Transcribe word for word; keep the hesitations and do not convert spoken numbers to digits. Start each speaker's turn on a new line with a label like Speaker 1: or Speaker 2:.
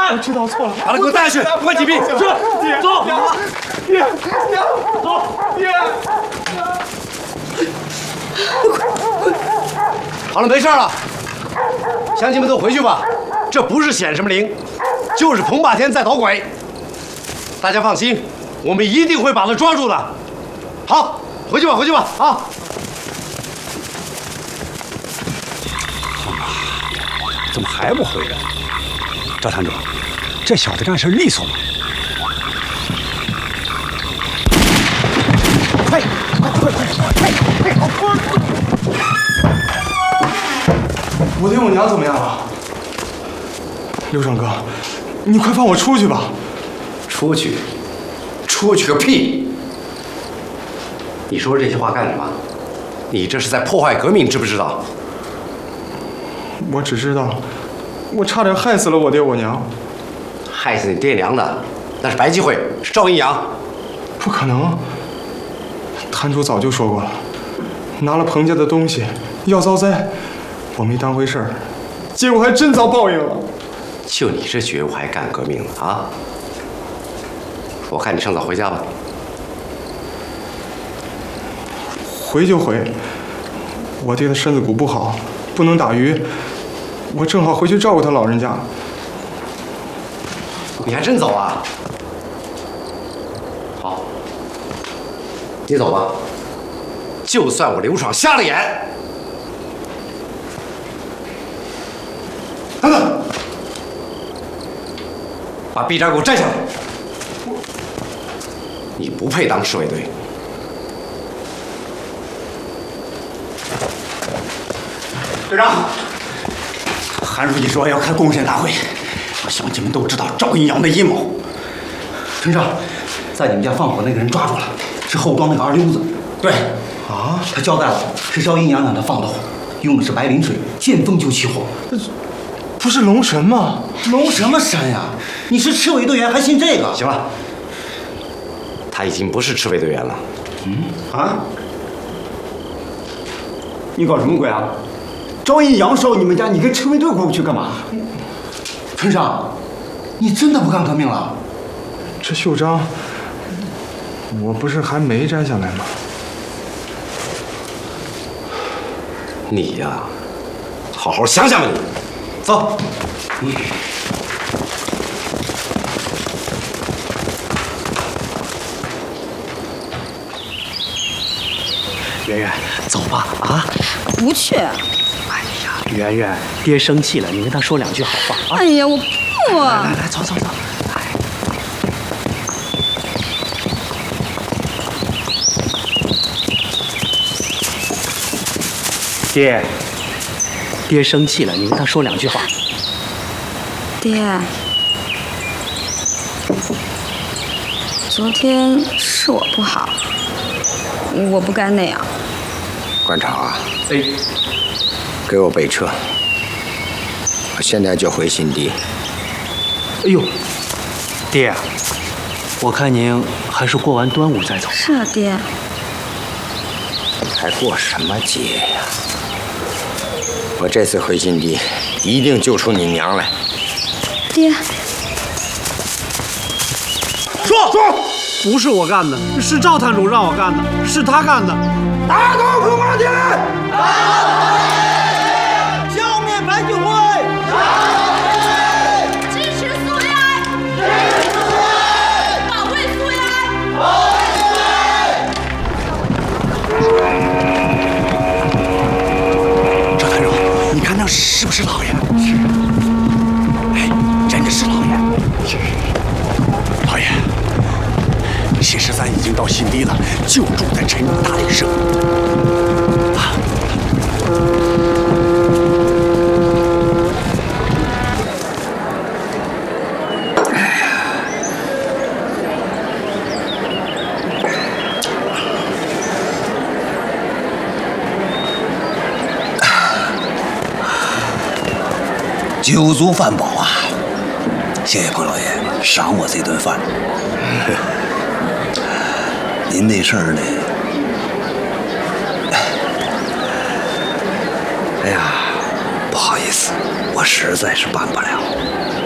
Speaker 1: 我知道错了，
Speaker 2: 把他给我带下去，关禁闭。是，
Speaker 1: 爹，
Speaker 2: 走，
Speaker 1: 爹，
Speaker 2: 走，
Speaker 1: 爹。
Speaker 2: 好了，没事了，乡亲们都回去吧。这不是显什么灵，就是彭霸天在捣鬼。大家放心，我们一定会把他抓住的。好，回去吧，回去吧，啊！
Speaker 3: 怎么还不回来？赵堂主，这小子干事利索吗？快快快快快快快快！
Speaker 1: 我爹我娘怎么样了？刘长哥，你快放我出去吧！
Speaker 2: 出去？出去个屁！你说这些话干什么？你这是在破坏革命，知不知道？
Speaker 1: 我只知道，我差点害死了我爹我娘。
Speaker 2: 害死你爹娘的，那是白机会，是赵阴阳。
Speaker 1: 不可能！摊主早就说过了，拿了彭家的东西要遭灾，我没当回事儿，结果还真遭报应了。
Speaker 2: 就你这觉悟还干革命呢啊！我看你趁早回家吧。
Speaker 1: 回就回，我爹的身子骨不好，不能打鱼，我正好回去照顾他老人家。
Speaker 2: 你还真走啊？好，你走吧。就算我刘爽瞎了眼，等等，把臂章给我摘下来。你不配当侍卫队。
Speaker 3: 队长，韩书记说要开公审大会，让乡亲们都知道赵阴阳的阴谋。陈少，在你们家放火那个人抓住了，是后庄那个二溜子。对，啊，他交代了，是赵阴阳让他放的火，用的是白磷水，见风就起火。
Speaker 1: 不是龙神吗？
Speaker 3: 龙什么神呀？你是赤卫队员还信这个？
Speaker 2: 行了，他已经不是赤卫队员了。
Speaker 3: 嗯啊？你搞什么鬼啊？赵阴阳烧你们家，你跟赤卫队过不去干嘛？陈少，你真的不干革命了？
Speaker 1: 这袖章，我不是还没摘下来吗？
Speaker 2: 你呀，好好想想吧你。走。嗯。
Speaker 4: 圆圆，走吧啊！
Speaker 5: 不去。
Speaker 4: 哎呀，圆圆，爹生气了，你跟他说两句好话啊！
Speaker 5: 哎呀，我不。
Speaker 4: 来来来，走走走。哎。爹，爹生气了，你跟他说两句话。
Speaker 5: 爹，昨天是我不好，我不该那样。
Speaker 6: 馆长啊，
Speaker 4: 哎，
Speaker 6: 给我备车，我现在就回新地。
Speaker 4: 哎呦，爹，我看您还是过完端午再走。
Speaker 5: 是啊，爹。
Speaker 6: 还过什么节呀？我这次回新地，一定救出你娘来。
Speaker 5: 爹，
Speaker 7: 说说，不是我干的，是赵探主让我干的，是他干的。
Speaker 8: 打倒彭霸天！
Speaker 7: 打倒彭霸天！消灭白居会！
Speaker 8: 打倒白居会！
Speaker 9: 支持苏维埃！
Speaker 8: 支持苏维埃！
Speaker 9: 保卫苏维埃！
Speaker 8: 保卫苏维埃！
Speaker 3: 赵探主，你看那是不是老爷？是。哎，真的是老爷。是。老爷。谢十三已经到新地了，就住在陈勇大理社。啊！哎呀！酒足饭饱啊！谢谢彭老爷赏我这顿饭。您那事儿呢？哎呀，不好意思，我实在是办不了。